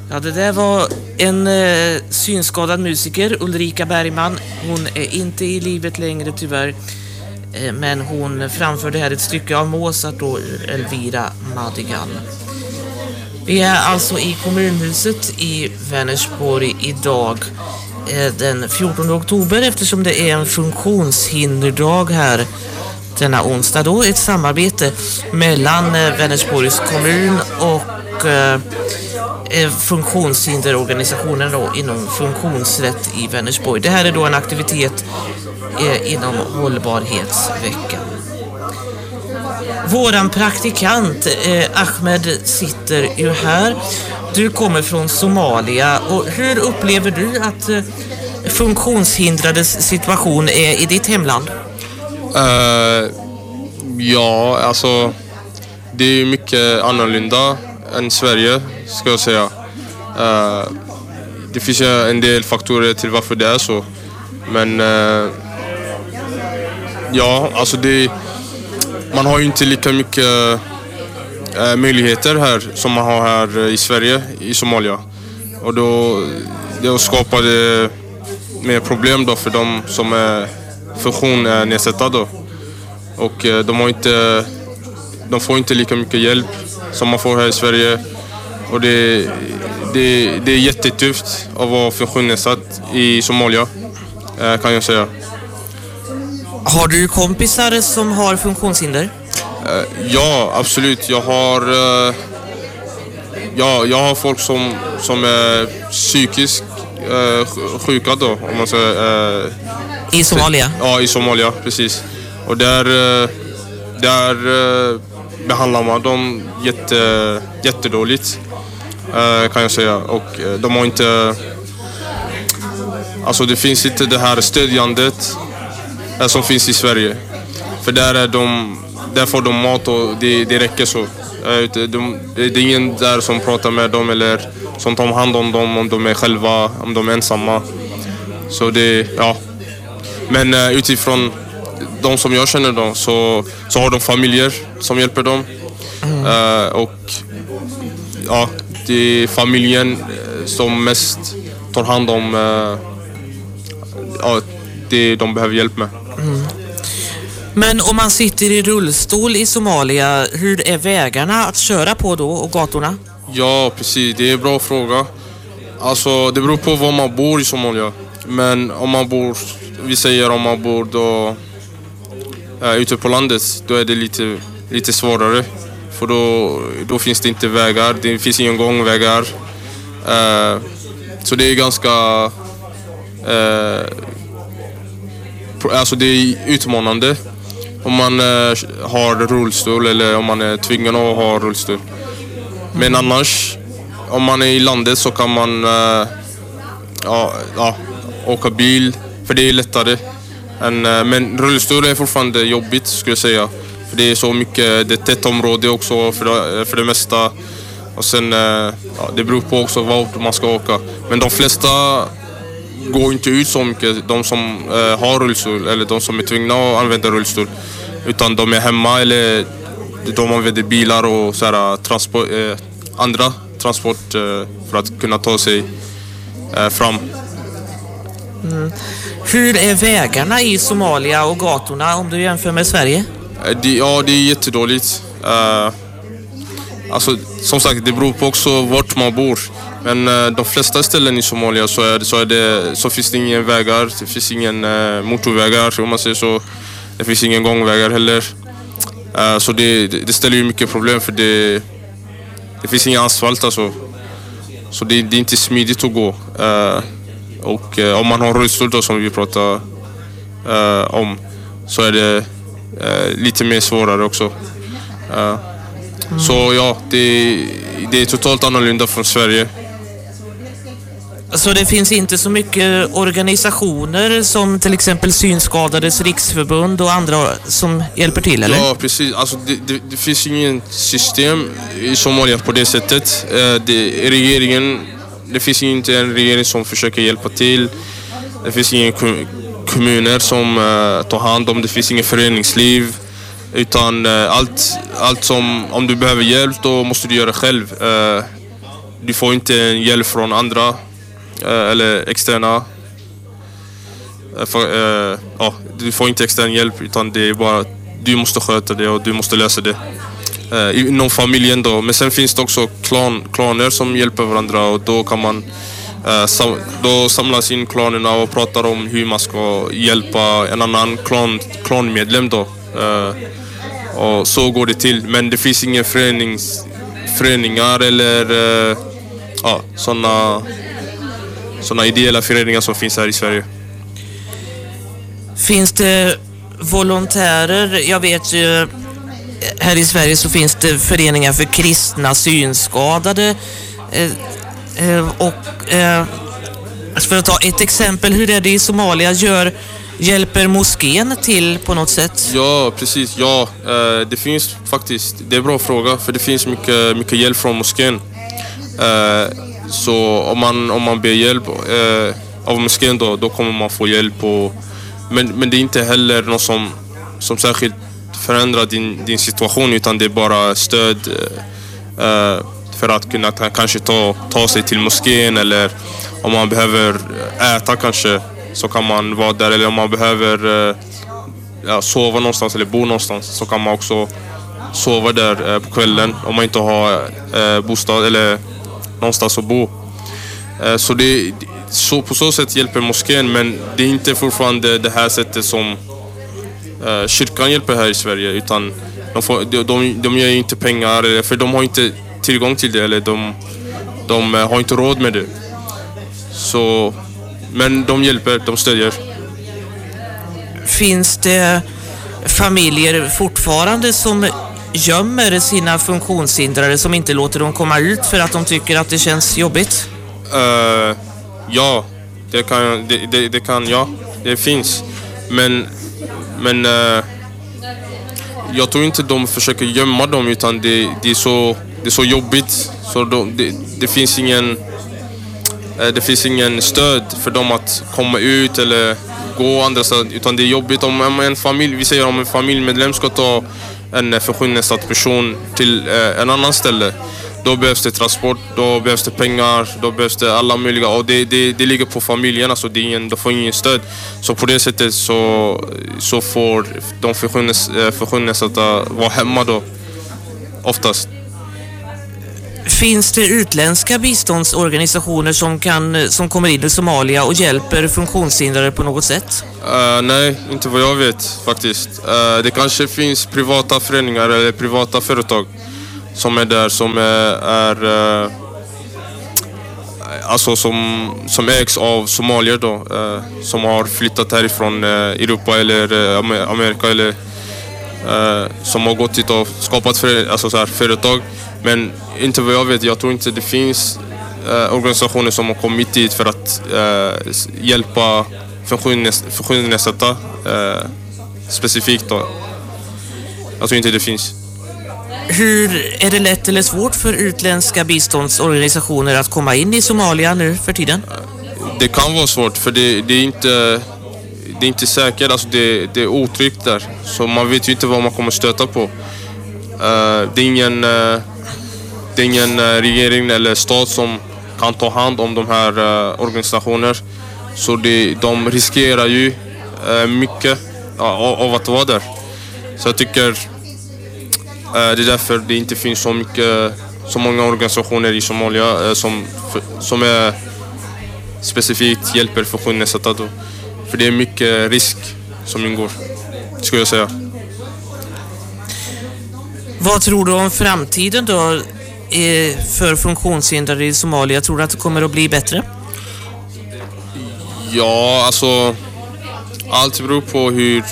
Ja, det där var en synskadad musiker, Ulrika Bergman. Hon är inte i livet längre tyvärr. Men hon framförde här ett stycke av Mozart och Elvira Madigan. Vi är alltså i kommunhuset i Vänersborg idag den 14 oktober eftersom det är en funktionshinderdag här denna onsdag. Då ett samarbete mellan Vänersborgs kommun och funktionshinderorganisationen då inom funktionsrätt i Vänersborg. Det här är då en aktivitet inom hållbarhetsveckan. Våran praktikant Ahmed sitter ju här. Du kommer från Somalia och hur upplever du att funktionshindrades situation är i ditt hemland? Ja, alltså det är mycket annorlunda än Sverige ska jag säga. Det finns en del faktorer till varför det är så. Men ja, alltså man har ju inte lika mycket möjligheter här som man har här i Sverige, i Somalia. Och då det skapar det mer problem då för de som är funktionsnedsatta då. Och de får inte lika mycket hjälp som man får här i Sverige. Och det är jättetufft att vara funktionsnedsatt i Somalia, kan jag säga. Har du kompisar som har funktionshinder? Ja, absolut. Jag har folk som är psykiskt sjuka då, om man säger. I Somalia? Ja, i Somalia, precis. Och där behandlar man dem jättedåligt, kan jag säga. Och de har inte... Alltså det finns inte det här stödjandet som finns i Sverige. För där får de mat och det räcker så. Det är ingen där som pratar med dem eller som tar hand om dem om de är själva, om de är ensamma. Så det, ja. Men utifrån de som jag känner dem så har de familjer som hjälper dem. Och ja, det är familjen som mest tar hand om det de behöver hjälp med. Men om man sitter i rullstol i Somalia, hur är vägarna att köra på då och gatorna? Ja, precis. Det är en bra fråga. Alltså, det beror på var man bor i Somalia. Men om man bor då ute på landet, då är det lite svårare. För då finns det inte vägar, det finns ingen gångvägar. Så det är ganska... Alltså det är utmanande om man har rullstol eller om man är tvingad att ha rullstol. Men annars, om man är i landet så kan man åka bil, för det är lättare. Men rullstol är fortfarande jobbigt, skulle jag säga. För det är så mycket, det är tätt område också för det mesta. Och sen, det beror på också vart man ska åka. Men de flesta går inte ut så mycket, de som har rullstol eller de som är tvungna att använda rullstol. Utan de är hemma eller de använder bilar och så här, andra transport för att kunna ta sig fram. Hur är vägarna i Somalia och gatorna om du jämför med Sverige? Det är jättedåligt. Alltså, som sagt, det beror på också vart man bor. Men de flesta ställen i Somalia så finns det ingen vägar, det finns ingen motorvägar om man säger så. Det finns ingen gångvägar heller. Så det ställer ju mycket problem för det finns ingen asfalt alltså. Så det är inte smidigt att gå. Och om man har rullstol då, som vi pratar om, så är det lite mer svårare också. Så ja, det är totalt annorlunda från Sverige. Så det finns inte så mycket organisationer som till exempel Synskadades riksförbund och andra som hjälper till, eller? Ja, precis. Alltså, det finns ingen system i Somalia på det sättet. Det finns inte en regering som försöker hjälpa till. Det finns inga kommuner som tar hand om. Det finns ingen föreningsliv. Utan allt som, om du behöver hjälp, då måste du göra själv. du får inte hjälp från andra eller externa. Du får inte extern hjälp, utan det är bara du måste sköta det och du måste lösa det inom familjen då. Men sen finns det också klaner som hjälper varandra, och då kan man då samlas in klanerna och pratar om hur man ska hjälpa en annan klanmedlem då. Och så går det till. Men det finns inga föreningar eller såna ideella föreningar som finns här i Sverige. Finns det volontärer? Jag vet ju, här i Sverige så finns det föreningar för kristna synskadade. För att ta ett exempel, hur är det i Somalia? Hjälper moskén till på något sätt? Ja, precis. Ja, det finns faktiskt. Det är en bra fråga, för det finns mycket hjälp från moskén. Så om man ber hjälp av moskén då kommer man få hjälp. Men det är inte heller något som särskilt förändrar din situation, utan det är bara stöd för att kunna kanske ta sig till moskén, eller om man behöver äta kanske så kan man vara där, eller om man behöver sova någonstans eller bo någonstans så kan man också sova där på kvällen om man inte har bostad eller någonstans att bo. Så på så sätt hjälper moskén, men det är inte fortfarande det här sättet som kyrkan hjälper här i Sverige, utan de ger inte pengar, för de har inte tillgång till det, eller de har inte råd med det. Så, men de hjälper, de stödjer. Finns det familjer fortfarande som gömmer sina funktionshindrare, som inte låter dem komma ut för att de tycker att det känns jobbigt? Ja, det finns. Men jag tror inte de försöker gömma dem, utan det är så jobbigt, så det finns ingen stöd för dem att komma ut eller gå andra ställen, utan det är jobbigt om en familjemedlem ska ta en funktionsnedsatt person till en annan ställe. Då behövs det transport, då behövs det pengar, då behövs det alla möjliga, och det ligger på familjen, alltså de får ingen stöd. Så på det sättet så får de funktionsnedsatta vara hemma då, oftast. Finns det utländska biståndsorganisationer som kommer in i Somalia och hjälper funktionshindrade på något sätt? Nej, inte vad jag vet faktiskt. Det kanske finns privata föreningar eller privata företag som är där, som är alltså som ägs av somalier då, som har flyttat härifrån Europa eller Amerika, eller som har gått hit och skapat företag. Men inte vad jag vet, jag tror inte det finns organisationer som har kommit dit för att hjälpa funktionsnedsatta specifikt då. Jag tror inte det finns. Hur är det lätt eller svårt för utländska biståndsorganisationer att komma in i Somalia nu för tiden? Det kan vara svårt, för det är inte säkert, alltså det är otryggt där. Så man vet ju inte vad man kommer stöta på. Det är ingen regering eller stat som kan ta hand om de här organisationerna. Så de riskerar ju mycket av att vara där. Så jag tycker det är därför det inte finns så många organisationer i Somalia som är specifikt hjälper funktionsnedsatta då. För det är mycket risk som ingår, skulle jag säga. Vad tror du om framtiden då för funktionshindrade i Somalia? Tror du att det kommer att bli bättre? Ja, alltså allt beror på hur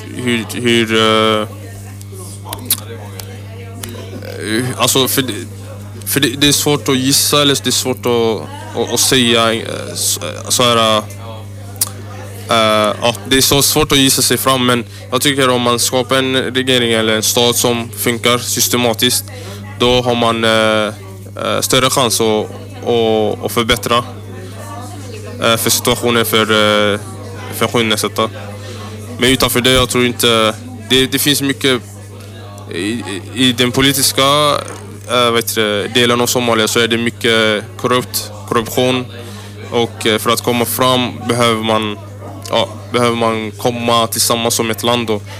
alltså för det är svårt att gissa, eller det är svårt att säga så här. Det är så svårt att gissa sig fram, men jag tycker om man skapar en regering eller en stat som funkar systematiskt, då har man större chans att förbättra för situationen för funktionsnedsatta. Men utanför det, jag tror inte det finns mycket i den politiska delen av Somalia så är det mycket korruption. Och för att komma fram behöver man komma tillsammans som ett land då.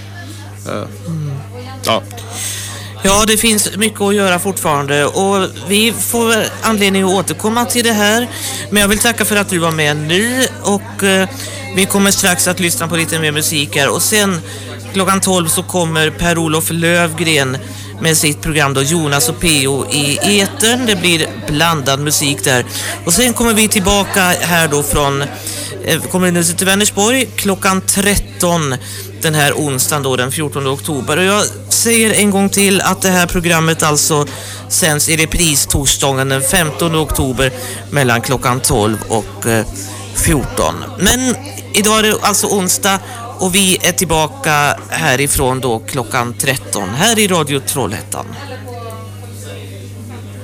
Ja, det finns mycket att göra fortfarande och vi får anledning att återkomma till det här. Men jag vill tacka för att du var med nu och vi kommer strax att lyssna på lite mer musik här. Och sen klockan 12 så kommer Per-Olof Lövgren med sitt program då Jonas och P.O. i etern. Det blir blandad musik där. Och sen kommer vi tillbaka här då från kommunhuset till Vänersborg klockan 13 den här onsdagen då den 14 oktober. Och jag säger en gång till att det här programmet alltså sänds i repris torsdagen den 15 oktober mellan klockan 12 och 14. Men idag är det alltså onsdag och vi är tillbaka härifrån då klockan 13 här i Radio Trollhättan.